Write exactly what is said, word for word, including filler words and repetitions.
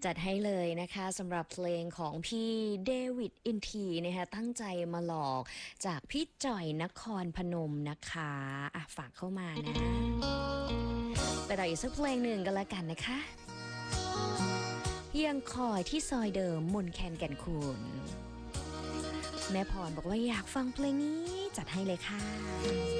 จัดให้เลยนะคะสำหรับเพลงของพี่เดวิดอินทีนะคะตั้งใจมาหลอกจากพี่จ่อยนครพนมนะคะอ่ะฝากเข้ามานะไปต่ออีกสักเพลงหนึ่งกันละกันนะคะยังคอยที่ซอยเดิมมนแคนแก่นคูนแม่พรบอกว่าอยากฟังเพลงนี้จัดให้เลยค่ะ